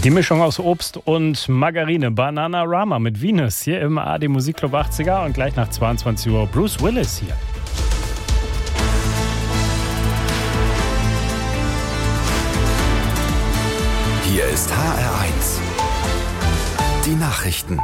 Die Mischung aus Obst und Margarine, Bananarama mit Venus hier im ARD Musikclub 80er und gleich nach 22 Uhr Bruce Willis hier. Hier ist HR1. Die Nachrichten.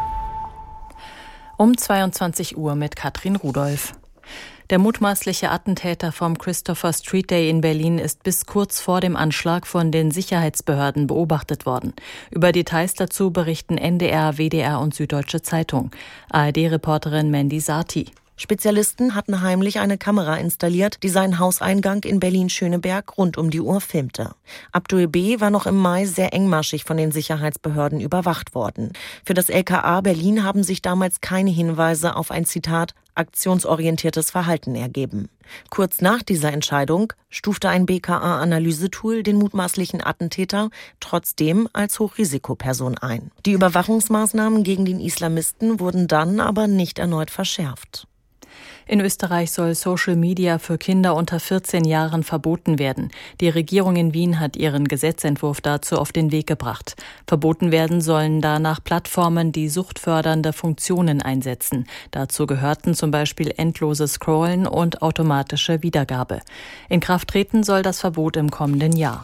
Um 22 Uhr mit Katrin Rudolph. Der mutmaßliche Attentäter vom Christopher Street Day in Berlin ist bis kurz vor dem Anschlag von den Sicherheitsbehörden beobachtet worden. Über Details dazu berichten NDR, WDR und Süddeutsche Zeitung. ARD-Reporterin Mandy Sati. Spezialisten hatten heimlich eine Kamera installiert, die seinen Hauseingang in Berlin-Schöneberg rund um die Uhr filmte. Abdul B. war noch im Mai sehr engmaschig von den Sicherheitsbehörden überwacht worden. Für das LKA Berlin haben sich damals keine Hinweise auf ein, Zitat, aktionsorientiertes Verhalten ergeben. Kurz nach dieser Entscheidung stufte ein BKA-Analysetool den mutmaßlichen Attentäter trotzdem als Hochrisikoperson ein. Die Überwachungsmaßnahmen gegen den Islamisten wurden dann aber nicht erneut verschärft. In Österreich soll Social Media für Kinder unter 14 Jahren verboten werden. Die Regierung in Wien hat ihren Gesetzentwurf dazu auf den Weg gebracht. Verboten werden sollen danach Plattformen, die suchtfördernde Funktionen einsetzen. Dazu gehörten zum Beispiel endloses Scrollen und automatische Wiedergabe. In Kraft treten soll das Verbot im kommenden Jahr.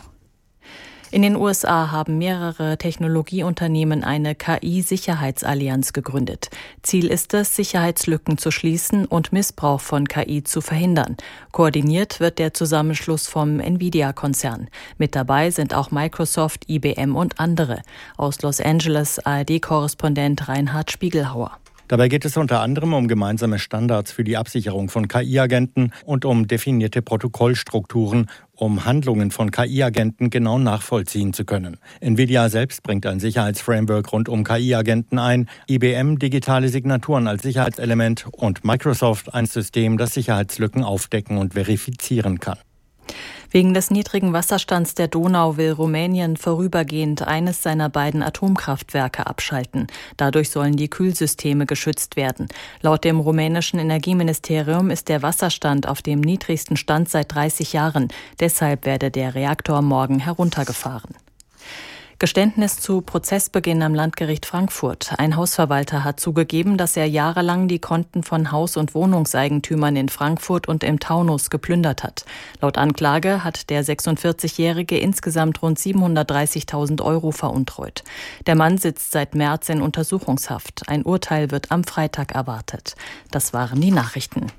In den USA haben mehrere Technologieunternehmen eine KI-Sicherheitsallianz gegründet. Ziel ist es, Sicherheitslücken zu schließen und Missbrauch von KI zu verhindern. Koordiniert wird der Zusammenschluss vom Nvidia-Konzern. Mit dabei sind auch Microsoft, IBM und andere. Aus Los Angeles ARD-Korrespondent Reinhard Spiegelhauer. Dabei geht es unter anderem um gemeinsame Standards für die Absicherung von KI-Agenten und um definierte Protokollstrukturen, um Handlungen von KI-Agenten genau nachvollziehen zu können. Nvidia selbst bringt ein Sicherheitsframework rund um KI-Agenten ein, IBM digitale Signaturen als Sicherheitselement und Microsoft ein System, das Sicherheitslücken aufdecken und verifizieren kann. Wegen des niedrigen Wasserstands der Donau will Rumänien vorübergehend eines seiner beiden Atomkraftwerke abschalten. Dadurch sollen die Kühlsysteme geschützt werden. Laut dem rumänischen Energieministerium ist der Wasserstand auf dem niedrigsten Stand seit 30 Jahren. Deshalb werde der Reaktor morgen heruntergefahren. Geständnis zu Prozessbeginn am Landgericht Frankfurt. Ein Hausverwalter hat zugegeben, dass er jahrelang die Konten von Haus- und Wohnungseigentümern in Frankfurt und im Taunus geplündert hat. Laut Anklage hat der 46-Jährige insgesamt rund 730.000 Euro veruntreut. Der Mann sitzt seit März in Untersuchungshaft. Ein Urteil wird am Freitag erwartet. Das waren die Nachrichten.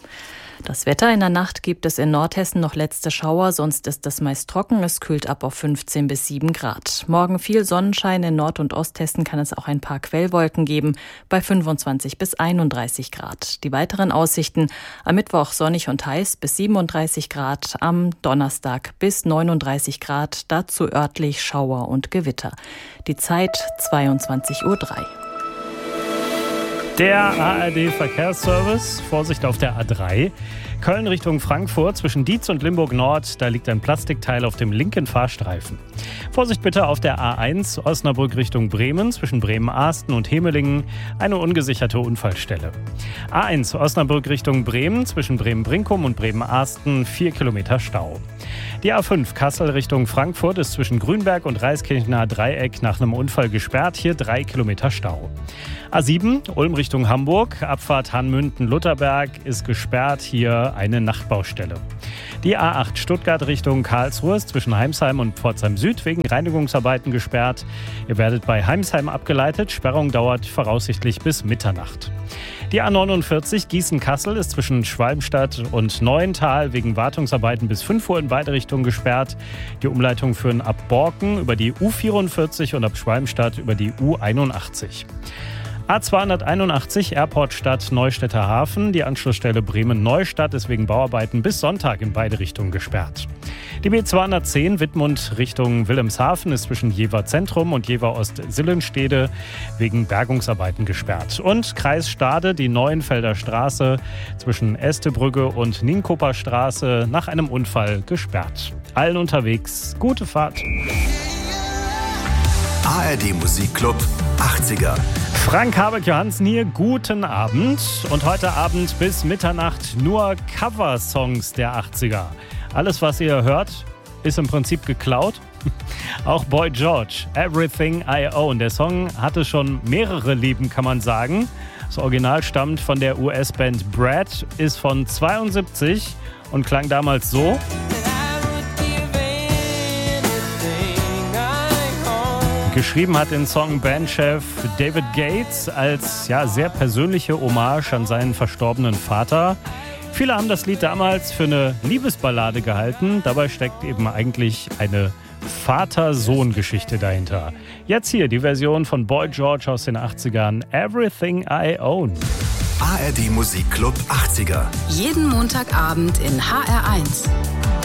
Das Wetter: in der Nacht gibt es in Nordhessen noch letzte Schauer, sonst ist es meist trocken. Es kühlt ab auf 15 bis 7 Grad. Morgen viel Sonnenschein, in Nord- und Osthessen kann es auch ein paar Quellwolken geben, bei 25 bis 31 Grad. Die weiteren Aussichten: am Mittwoch sonnig und heiß bis 37 Grad, am Donnerstag bis 39 Grad, dazu örtlich Schauer und Gewitter. Die Zeit 22:03 Uhr. Der ARD-Verkehrsservice, Vorsicht auf der A3. Köln Richtung Frankfurt zwischen Dietz und Limburg Nord, da liegt ein Plastikteil auf dem linken Fahrstreifen. Vorsicht bitte auf der A1 Osnabrück Richtung Bremen zwischen Bremen-Ahsten und Hemelingen, eine ungesicherte Unfallstelle. A1 Osnabrück Richtung Bremen zwischen Bremen-Brinkum und Bremen-Ahsten 4 Kilometer Stau. Die A5 Kassel Richtung Frankfurt ist zwischen Grünberg und Reiskirchener Dreieck nach einem Unfall gesperrt, hier 3 Kilometer Stau. A7 Ulm Richtung Hamburg, Abfahrt Hanmünden-Lutherberg ist gesperrt, hier eine Nachtbaustelle. Die A8 Stuttgart Richtung Karlsruhe ist zwischen Heimsheim und Pforzheim Süd wegen Reinigungsarbeiten gesperrt. Ihr werdet bei Heimsheim abgeleitet, Sperrung dauert voraussichtlich bis Mitternacht. Die A49 Gießen-Kassel ist zwischen Schwalmstadt und Neuental wegen Wartungsarbeiten bis 5 Uhr in beide Richtungen gesperrt. Die Umleitungen führen ab Borken über die U44 und ab Schwalmstadt über die U81. A281 Airportstadt Neustädter Hafen. Die Anschlussstelle Bremen-Neustadt ist wegen Bauarbeiten bis Sonntag in beide Richtungen gesperrt. Die B210 Wittmund Richtung Wilhelmshaven ist zwischen Jever Zentrum und Jever Ost-Sillenstede wegen Bergungsarbeiten gesperrt. Und Kreis Stade, die Neuenfelder Straße zwischen Estebrücke und Nienkoper Straße nach einem Unfall gesperrt. Allen unterwegs gute Fahrt. ARD Musikclub 80er. Frank Habeck-Johansen hier, guten Abend. Und heute Abend bis Mitternacht nur Coversongs der 80er. Alles, was ihr hört, ist im Prinzip geklaut. Auch Boy George, Everything I Own. Der Song hatte schon mehrere Leben, kann man sagen. Das Original stammt von der US-Band Brad, ist von 72 und klang damals so. Geschrieben hat den Song Bandchef David Gates als sehr persönliche Hommage an seinen verstorbenen Vater. Viele haben das Lied damals für eine Liebesballade gehalten. Dabei steckt eben eigentlich eine Vater-Sohn-Geschichte dahinter. Jetzt hier die Version von Boy George aus den 80ern, Everything I Own. ARD Musikclub 80er. Jeden Montagabend in HR1.